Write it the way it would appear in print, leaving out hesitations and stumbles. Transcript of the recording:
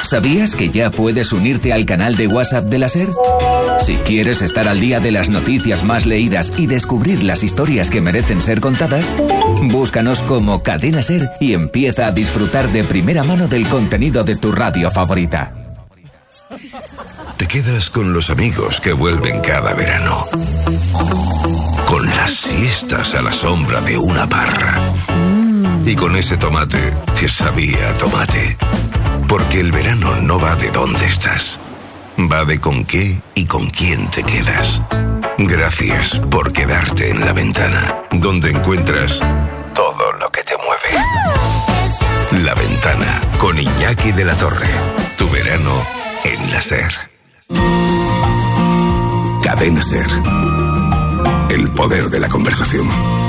¿Sabías que ya puedes unirte al canal de WhatsApp de la SER? Si quieres estar al día de las noticias más leídas y descubrir las historias que merecen ser contadas, búscanos como Cadena SER y empieza a disfrutar de primera mano del contenido de tu radio favorita. Te quedas con los amigos que vuelven cada verano, con las siestas a la sombra de una parra y con ese tomate que sabía a tomate. Porque el verano no va de dónde estás, va de con qué y con quién te quedas. Gracias por quedarte en La Ventana, donde encuentras todo lo que te mueve. La Ventana, con Iñaki de la Torre. Tu verano en la SER. Cadena SER. El poder de la conversación.